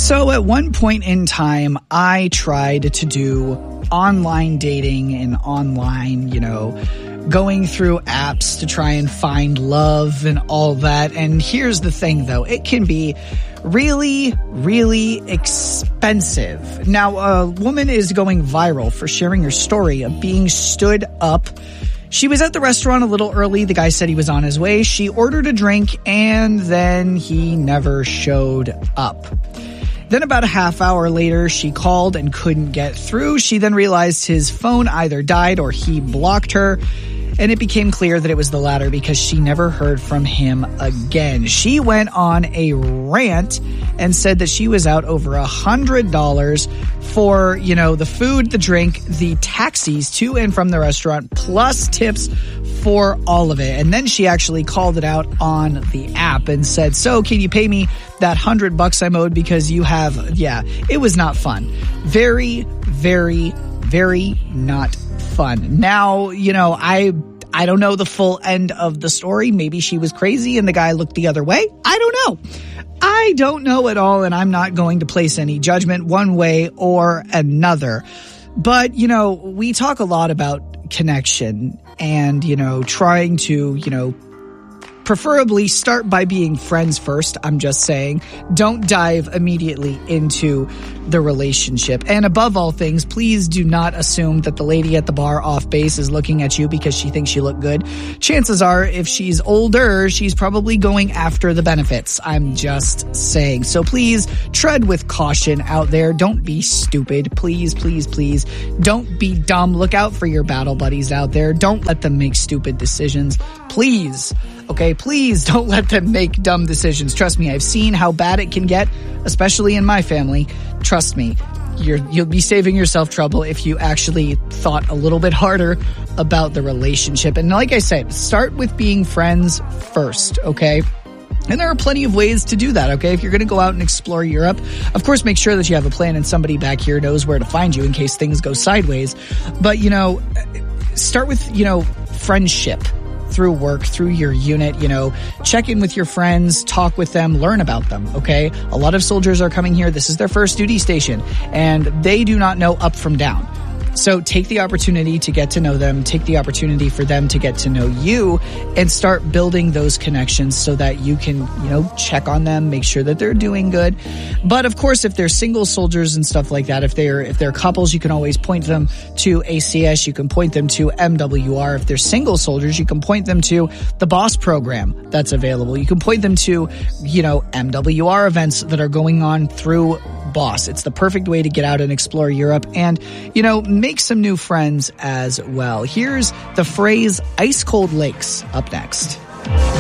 So at one point in time, I tried to do online dating and online, going through apps to try and find love and all that. And here's the thing, though. It can be really, really expensive. Now, a woman is going viral for sharing her story of being stood up. She was at the restaurant a little early. The guy said he was on his way. She ordered a drink, and then he never showed up. Then about a half hour later, she called and couldn't get through. She then realized his phone either died or he blocked her. And it became clear that it was the latter because she never heard from him again. She went on a rant and said that she was out over $100 for, the food, the drink, the taxis to and from the restaurant, plus tips for all of it. And then she actually called it out on the app and said, so can you pay me that $100 I'm owed because you have, it was not fun. Very, very, very not fun. Now, I don't know the full end of the story. Maybe she was crazy and the guy looked the other way. I don't know. I don't know at all, and I'm not going to place any judgment one way or another. But, we talk a lot about connection and, trying to, preferably start by being friends first. I'm just saying, don't dive immediately into the relationship. And above all things, please do not assume that the lady at the bar off base is looking at you because she thinks you look good. Chances are, if she's older, she's probably going after the benefits. I'm just saying. So please tread with caution out there. Don't be stupid. Please, please, please. Don't be dumb. Look out for your battle buddies out there. Don't let them make stupid decisions. Please. Okay, please don't let them make dumb decisions. Trust me, I've seen how bad it can get, especially in my family. Trust me, you'll be saving yourself trouble if you actually thought a little bit harder about the relationship. And like I said, start with being friends first, okay? And there are plenty of ways to do that, okay? If you're going to go out and explore Europe, of course, make sure that you have a plan and somebody back here knows where to find you in case things go sideways. But, start with, friendship. Through work, through your unit, check in with your friends, talk with them, learn about them, okay? A lot of soldiers are coming here. This is their first duty station, and they do not know up from down. So take the opportunity to get to know them, take the opportunity for them to get to know you, and start building those connections so that you can, check on them, make sure that they're doing good. But of course, if they're single soldiers and stuff like that, if they're couples, you can always point them to ACS, you can point them to MWR. If they're single soldiers, you can point them to the BOSS program that's available. You can point them to, MWR events that are going on through BOSS. It's the perfect way to get out and explore Europe and, make some new friends as well. Here's the phrase ice cold lakes up next.